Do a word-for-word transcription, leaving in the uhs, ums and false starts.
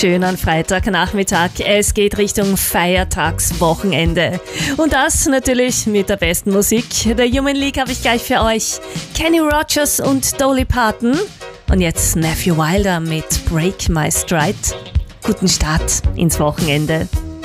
schönen Freitagnachmittag. Es geht Richtung Feiertagswochenende. Und das natürlich mit der besten Musik. Der Human League habe ich gleich für euch. Kenny Rogers und Dolly Parton. Und jetzt Nephew Wilder mit Break My Stride. Guten Start ins Wochenende.